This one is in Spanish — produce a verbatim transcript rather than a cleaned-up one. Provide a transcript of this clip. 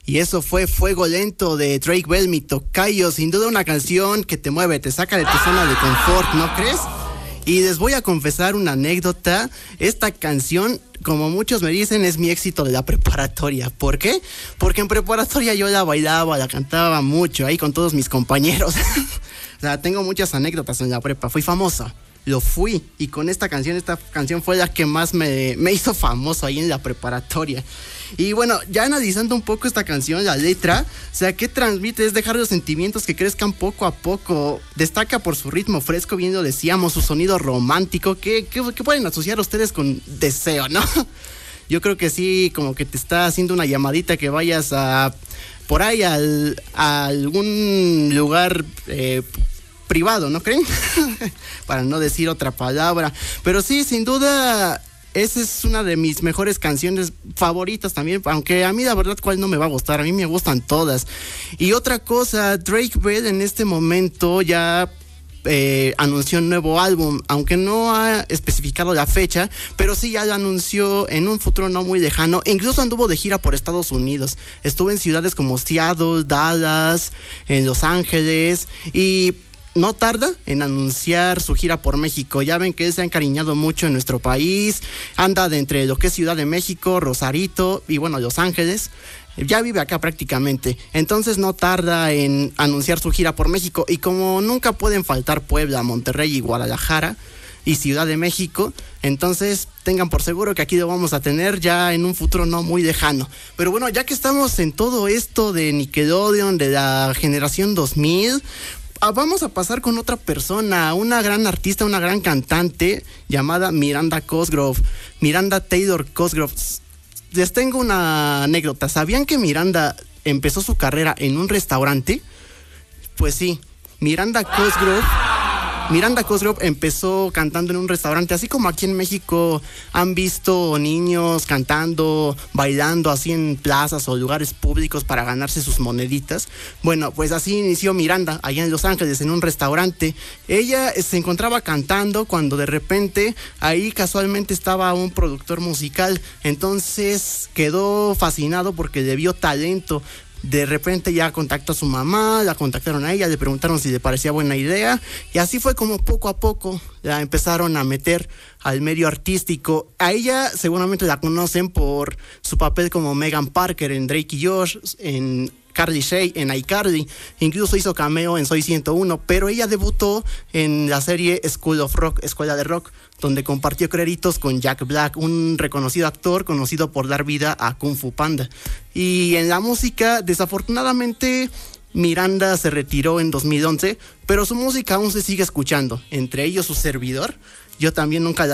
Y eso fue Fuego Lento de Drake Bell, mi tocayo. Sin duda una canción que te mueve, te saca de tu zona de confort, ¿no crees? Y les voy a confesar una anécdota. Esta canción, como muchos me dicen, es mi éxito de la preparatoria. ¿Por qué? Porque en preparatoria yo la bailaba, la cantaba mucho ahí con todos mis compañeros. O sea, tengo muchas anécdotas en la prepa. Fui famoso. Lo fui, y con esta canción, esta canción fue la que más me, me hizo famoso ahí en la preparatoria. Y bueno, ya analizando un poco esta canción, la letra, o sea, ¿qué transmite? Es dejar los sentimientos que crezcan poco a poco. Destaca por su ritmo fresco, bien lo decíamos, su sonido romántico, que, que, que pueden asociar ustedes con deseo, ¿no? Yo creo que sí, como que te está haciendo una llamadita que vayas a por ahí al, a algún lugar eh, privado, ¿no creen? Para no decir otra palabra. Pero sí, sin duda, esa es una de mis mejores canciones favoritas también, aunque a mí la verdad cuál no me va a gustar, a mí me gustan todas. Y otra cosa, Drake Bell en este momento ya eh, anunció un nuevo álbum, aunque no ha especificado la fecha, pero sí ya lo anunció en un futuro no muy lejano. E incluso anduvo de gira por Estados Unidos, estuvo en ciudades como Seattle, Dallas, en Los Ángeles, y no tarda en anunciar su gira por México. Ya ven que él se ha encariñado mucho en nuestro país, anda de entre lo que es Ciudad de México, Rosarito y bueno, Los Ángeles. Ya vive acá prácticamente, entonces no tarda en anunciar su gira por México. Y como nunca pueden faltar Puebla, Monterrey y Guadalajara y Ciudad de México, entonces tengan por seguro que aquí lo vamos a tener ya en un futuro no muy lejano. Pero bueno, ya que estamos en todo esto de Nickelodeon, de la generación dos mil, vamos a pasar con otra persona, una gran artista, una gran cantante llamada Miranda Cosgrove, Miranda Taylor Cosgrove. Les tengo una anécdota. ¿Sabían que Miranda empezó su carrera en un restaurante? Pues sí, Miranda Cosgrove Miranda Cosgrove empezó cantando en un restaurante, así como aquí en México han visto niños cantando, bailando así en plazas o lugares públicos para ganarse sus moneditas. Bueno, pues así inició Miranda allá en Los Ángeles en un restaurante. Ella se encontraba cantando cuando de repente ahí casualmente estaba un productor musical, entonces quedó fascinado porque le vio talento. De repente ya contactó a su mamá, la contactaron a ella, le preguntaron si le parecía buena idea, y así fue como poco a poco la empezaron a meter al medio artístico. A ella seguramente la conocen por su papel como Megan Parker en Drake y Josh, en Carly Shay, en iCarly, incluso hizo cameo en Soy ciento uno, pero ella debutó en la serie School of Rock, Escuela de Rock, donde compartió créditos con Jack Black, un reconocido actor conocido por dar vida a Kung Fu Panda. Y en la música, desafortunadamente, Miranda se retiró en dos mil once, pero su música aún se sigue escuchando, entre ellos su servidor. Yo también nunca la